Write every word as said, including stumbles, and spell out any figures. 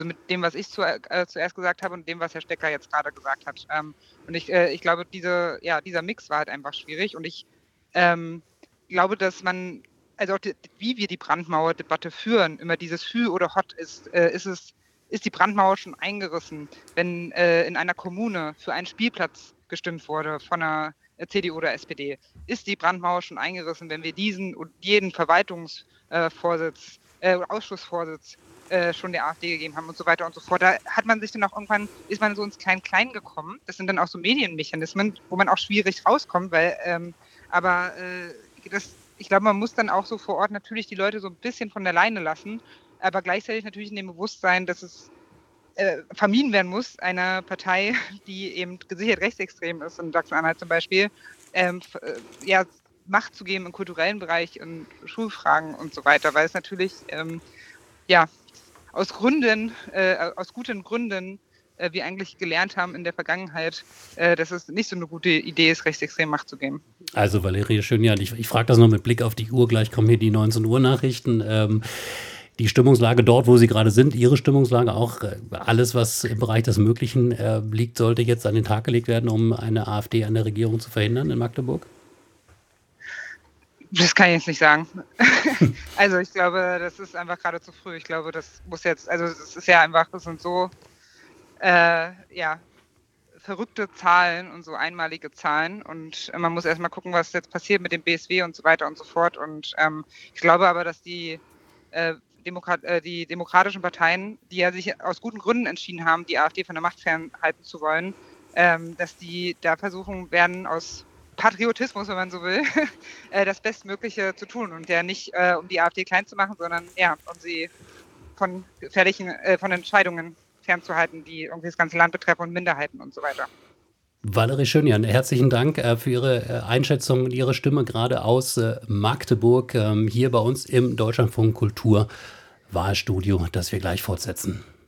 mit dem, was ich zu äh, zuerst gesagt habe und dem, was Herr Stecker jetzt grade gesagt hat. Ähm, und ich äh, ich glaube, diese ja, dieser Mix war halt einfach schwierig und ich, ähm, glaube, dass man also auch d wie wir die Brandmauerdebatte führen, immer dieses Hü oder Hott ist äh, ist es ist die Brandmauer schon eingerissen, wenn, äh, in einer Kommune für einen Spielplatz gestimmt wurde von 'ner C D U oder S P D? Ist die Brandmauer schon eingerissen, wenn wir diesen und jeden Verwaltungs äh, Vorsitz äh, Ausschussvorsitz, äh, schon der AfD gegeben haben und so weiter und so fort? Da hat man sich dann auch irgendwann ist man so ins Klein-Klein gekommen. Das sind dann auch so Medienmechanismen, wo man auch schwierig rauskommt, weil, ähm aber, äh, das ich glaube, man muss dann auch so vor Ort natürlich die Leute so 'n bisschen von der Leine lassen, aber gleichzeitig natürlich in dem Bewusstsein, dass es, äh, vermieden werden muss, einer Partei, die eben gesichert rechtsextrem ist, in Sachsen-Anhalt zum Beispiel, ähm, f äh, ja, Macht zu geben im kulturellen Bereich, in Schulfragen und so weiter, weil es natürlich, ähm, ja, aus Gründen äh, aus guten Gründen, äh, wir eigentlich gelernt haben in der Vergangenheit, äh, dass es nicht so 'ne gute Idee ist, Rechtsextremen Macht zu geben. Also, Valerie Schönjan, ich ich frage das nur mit Blick auf die Uhr, gleich kommen hier die neunzehn Uhr Nachrichten. Ähm, die Stimmungslage dort, wo Sie grade sind, Ihre Stimmungslage auch, äh, alles, was im Bereich des Möglichen, äh, liegt, sollte jetzt an den Tag gelegt werden, um eine AfD an der Regierung zu verhindern in Magdeburg? Das kann ich jetzt nicht sagen. Also, ich glaube, das ist einfach grade zu früh. Ich glaube, das muss jetzt also, es ist ja einfach das sind so, äh, ja, verrückte Zahlen und so einmalige Zahlen und man muss erst mal gucken, was jetzt passiert mit dem B S W und so weiter und so fort. Und, ähm, ich glaube aber, dass die, äh, Demokrat äh, die demokratischen Parteien, die ja sich aus guten Gründen entschieden haben, die AfD von der Macht fernhalten zu wollen, ähm, dass die da versuchen werden, aus Patriotismus, wenn man so will, äh, das Bestmögliche zu tun und ja nicht, äh, um die AfD klein zu machen, sondern, ja, um sie von gefährlichen äh, von Entscheidungen fernzuhalten, die irgendwie das ganze Land betreffen und Minderheiten und so weiter. Valerie Schönjan, herzlichen Dank, äh, für Ihre, äh, Einschätzung und Ihre Stimme grade aus, äh, Magdeburg, ähm, hier bei uns im Deutschlandfunk Kultur Wahlstudio, das wir gleich fortsetzen.